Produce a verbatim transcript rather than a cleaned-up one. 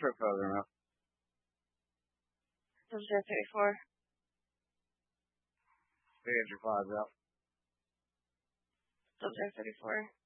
trip program up. Double zero thirty-four. three hundred five up. Double zero thirty-four.